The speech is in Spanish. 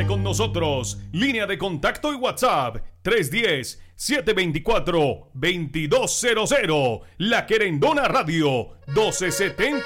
con nosotros. Línea de contacto y WhatsApp 310-724-2200. La Querendona Radio 1270